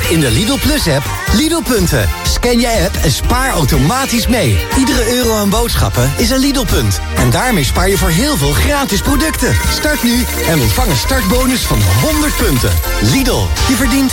in de Lidl Plus-app Lidl-punten. Scan je app en spaar automatisch mee. Iedere euro aan boodschappen is een Lidl-punt. En daarmee spaar je voor heel veel gratis producten. Start nu en ontvang een startbonus van 100 punten. Lidl, je verdient